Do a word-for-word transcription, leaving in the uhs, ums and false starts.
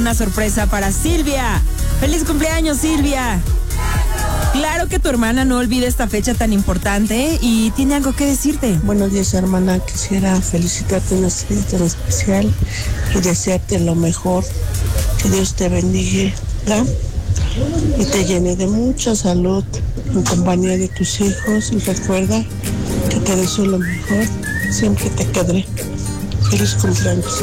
una sorpresa para Silvia. ¡Feliz cumpleaños, Silvia! Claro que tu hermana no olvida esta fecha tan importante y tiene algo que decirte. Buenos días, hermana. Quisiera felicitarte en este día tan especial y desearte lo mejor. Que Dios te bendiga, ¿verdad? Y te llene de mucha salud en compañía de tus hijos. Y recuerda que te deseo lo mejor. Siempre te quedaré. Feliz cumpleaños.